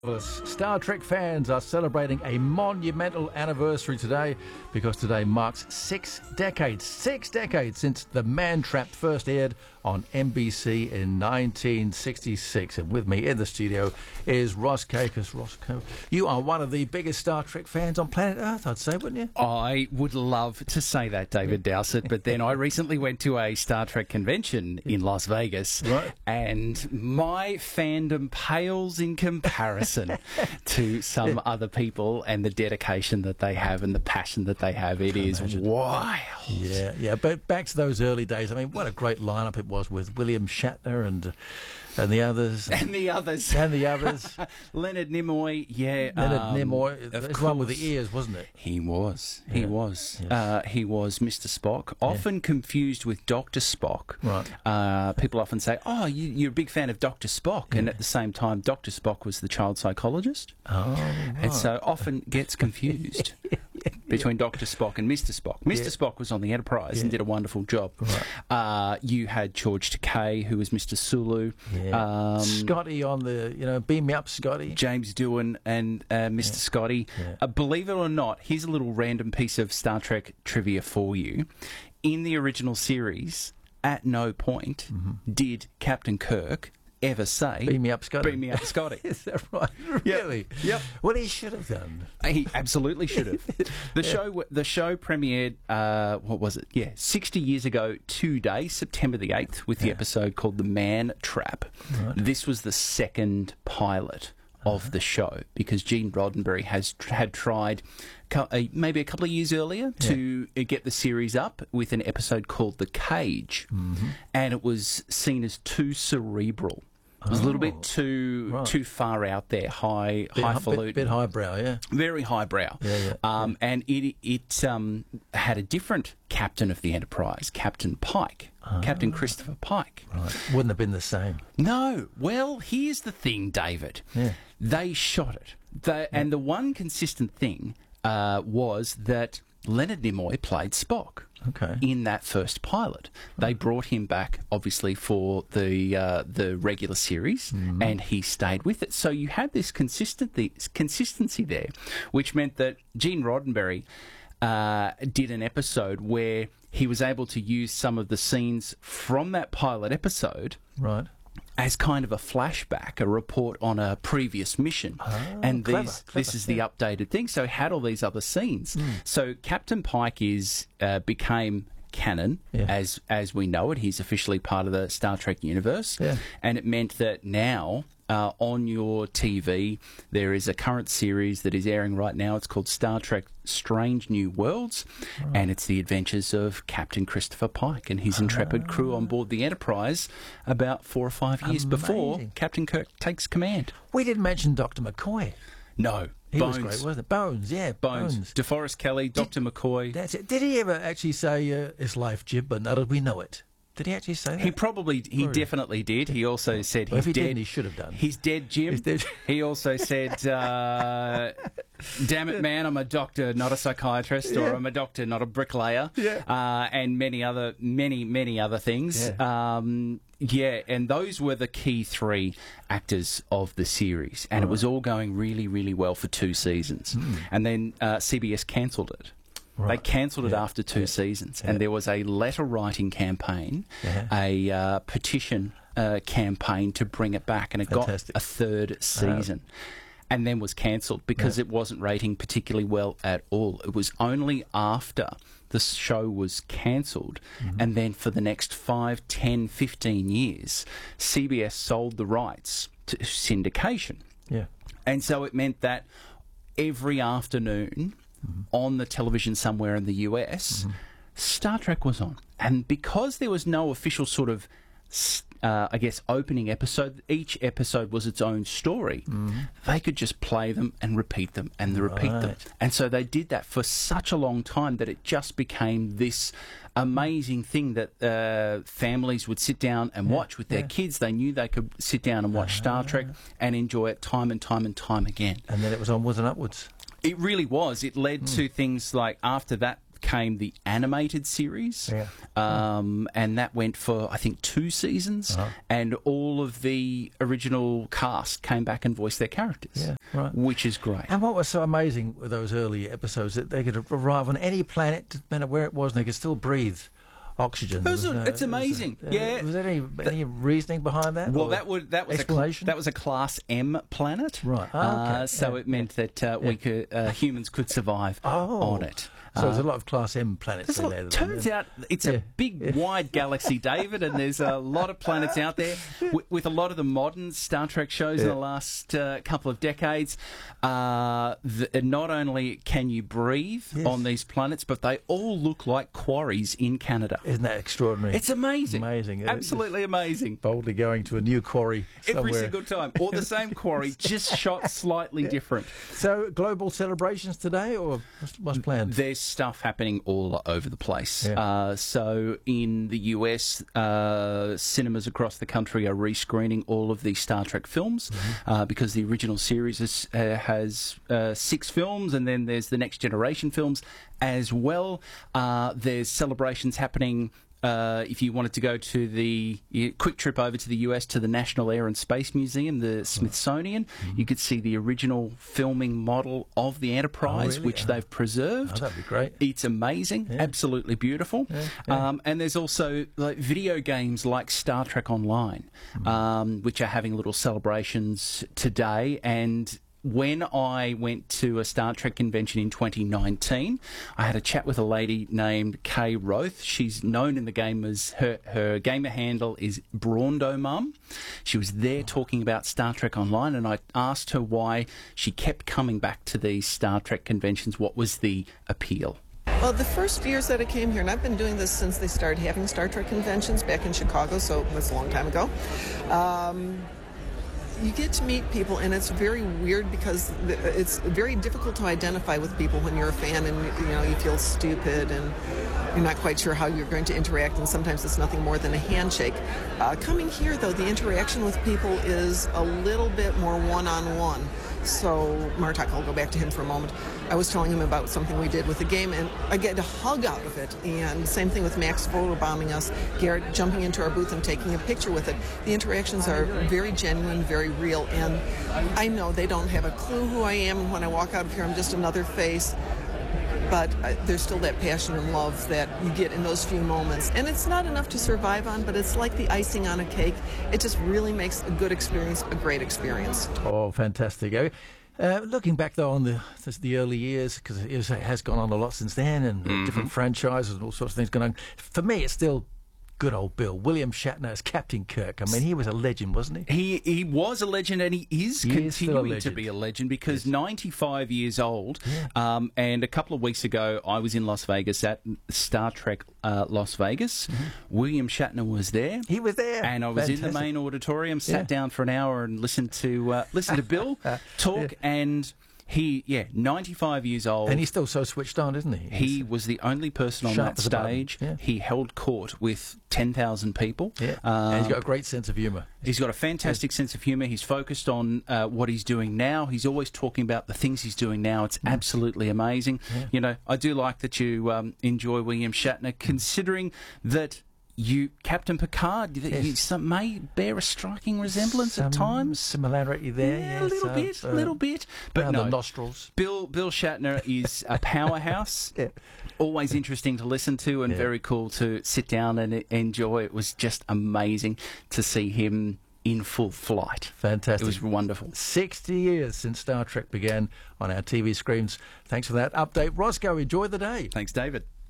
Star Trek fans are celebrating a monumental anniversary today because today marks 6 decades since The Man Trap first aired on NBC in 1966. And with me in the studio is Ross Kakis. Ross, you are one of the biggest Star Trek fans on planet Earth, I'd say, wouldn't you? I would love to say that, David Dowsett, but then I recently went to a Star Trek convention in Las Vegas, right, and my fandom pales in comparison to some other people and the dedication that they have and the passion that they have. It is wild. Yeah. But back to those early days, I mean, what a great lineup it was with William Shatner and the others. And the others. Leonard Nimoy, yeah. Leonard Nimoy. That's the one with the ears, wasn't it? He was. Yes. He was Mr. Spock, often confused with Dr. Spock. Right. People often say, oh, you're a big fan of Dr. Spock, and at the same time, Dr. Spock was the child psychologist. Oh, right. And so often gets confused between Dr. Spock and Mr. Spock. Mr. Spock was on the Enterprise and did a wonderful job. Right. You had George Takei, who was Mr. Sulu. Yeah. Scotty on the, beam me up, Scotty. James Doohan and Mr. Scotty. Yeah. Believe it or not, here's a little random piece of Star Trek trivia for you. In the original series, at no point did Captain Kirk ever say, "Beam me up, Scotty." Beam me up, Scotty. Is that right? Really? Yep. Well, he should have done. He absolutely should have. The show premiered, 60 years ago today, September the 8th, with the episode called The Man Trap. Right. This was the second pilot of the show because Gene Roddenberry had tried maybe a couple of years earlier to get the series up with an episode called The Cage, and it was seen as too cerebral. It was a little bit too far out there, highfalutin, bit highbrow, yeah, very highbrow. And it had a different captain of the Enterprise, Captain Pike, Captain Christopher Pike. Right, wouldn't have been the same. No. Well, here's the thing, David. Yeah. They shot it, and the one consistent thing was that Leonard Nimoy played Spock. Okay. In that first pilot, they brought him back, obviously, for the regular series, and he stayed with it. So you had this consistency there, which meant that Gene Roddenberry did an episode where he was able to use some of the scenes from that pilot episode, right, as kind of a flashback, a report on a previous mission. And clever, this is the updated thing. So it had all these other scenes. So Captain Pike became canon as we know it. He's officially part of the Star Trek universe. Yeah. And it meant that now on your TV there is a current series that is airing right now. It's called Star Trek Strange New Worlds, and it's the adventures of Captain Christopher Pike and his intrepid crew on board the Enterprise about 4 or 5 years before Captain Kirk takes command. We didn't mention Dr. McCoy. No. He Bones. was great, wasn't it? Bones. DeForest Kelley, Dr. McCoy. That's it. Did he ever actually say, "It's life, Jib, but not as we know it"? Did he actually say that? He definitely did. He also said he's if he dead. Didn't, he should have done. He's dead, Jim. He's dead. He also said, "Damn it, man! I'm a doctor, not a psychiatrist, or I'm a doctor, not a bricklayer." And many other things. And those were the key 3 actors of the series, and it was all going really, really well for 2 seasons, and then CBS cancelled it. They cancelled it after 2 seasons, and there was a letter-writing campaign, a petition campaign to bring it back, and it got a 3rd season. And then was cancelled because it wasn't rating particularly well at all. It was only after the show was cancelled, and then for the next 5, 10, 15 years, CBS sold the rights to syndication. Yeah. And so it meant that every afternoon on the television somewhere in the US, Star Trek was on. And because there was no official sort of opening episode, each episode was its own story. They could just play them and repeat them and repeat them. And so they did that for such a long time that it just became this amazing thing that families would sit down and watch with their kids. They knew they could sit down and watch Star Trek and enjoy it time and time and time again. And then it was onwards and upwards. It really was. It led to things like, after that came the animated series, and that went for, I think, 2 seasons, and all of the original cast came back and voiced their characters, which is great. And what was so amazing with those early episodes, that they could arrive on any planet, no matter where it was, and they could still breathe oxygen. It's amazing. Was there any reasoning behind that? Well, that was a Class M planet, right? So it meant that we could humans could survive on it. So there's a lot of Class M planets in there. Turns out it's a big, wide galaxy, David, and there's a lot of planets out there. With a lot of the modern Star Trek shows in the last couple of decades, not only can you breathe on these planets, but they all look like quarries in Canada. Isn't that extraordinary? It's amazing. Amazing. Absolutely amazing. Boldly going to a new quarry somewhere. Every single time. Or the same quarry, just shot slightly different. So, global celebrations today, or what's planned? There's stuff happening all over the place. So in the US, cinemas across the country are rescreening all of the Star Trek films because the original series has 6 films, and then there's the Next Generation films as well. There's celebrations happening. If you wanted to go to the quick trip over to the US to the National Air and Space Museum, the Smithsonian, you could see the original filming model of the Enterprise, which they've preserved. That'd be great. It's amazing, absolutely beautiful. And there's also like video games like Star Trek Online, which are having little celebrations today. And when I went to a Star Trek convention in 2019, I had a chat with a lady named Kay Roth. She's known in the game as her gamer handle is Braundo Mum. She was there talking about Star Trek Online, and I asked her why she kept coming back to these Star Trek conventions. What was the appeal? Well, the first years that I came here, and I've been doing this since they started having Star Trek conventions back in Chicago, so that's a long time ago. You get to meet people, and it's very weird because it's very difficult to identify with people when you're a fan, and you feel stupid and you're not quite sure how you're going to interact, and sometimes it's nothing more than a handshake. Coming here, though, the interaction with people is a little bit more one-on-one. So, Martok, I'll go back to him for a moment. I was telling him about something we did with the game, and I get a hug out of it. And same thing with Max photobombing us, Garrett jumping into our booth and taking a picture with it. The interactions are very genuine, very real, and I know they don't have a clue who I am, and when I walk out of here, I'm just another face. But there's still that passion and love that you get in those few moments. And it's not enough to survive on, but it's like the icing on a cake. It just really makes a good experience a great experience. Oh, fantastic. Looking back, though, on the early years, because it has gone on a lot since then, and different franchises and all sorts of things going on. For me, it's still good old Bill. William Shatner as Captain Kirk. I mean, he was a legend, wasn't he? He was a legend, and he is continuing to be a legend because 95 years old. And a couple of weeks ago, I was in Las Vegas at Star Trek Las Vegas. William Shatner was there. He was there. And I was in the main auditorium, sat down for an hour and listened to Bill talk, and... 95 years old. And he's still so switched on, isn't he? He was the only person on that stage. He held court with 10,000 people. And he's got a great sense of humour. He's got a fantastic sense of humour. He's focused on what he's doing now. He's always talking about the things he's doing now. It's absolutely amazing. I do like that you enjoy William Shatner, considering that Captain Picard, you may bear a striking resemblance at times. Similarity there, a little bit. But no, the nostrils. Bill Shatner is a powerhouse. Always interesting to listen to, and very cool to sit down and enjoy. It was just amazing to see him in full flight. Fantastic. It was wonderful. 60 years since Star Trek began on our TV screens. Thanks for that update. Roscoe, enjoy the day. Thanks, David.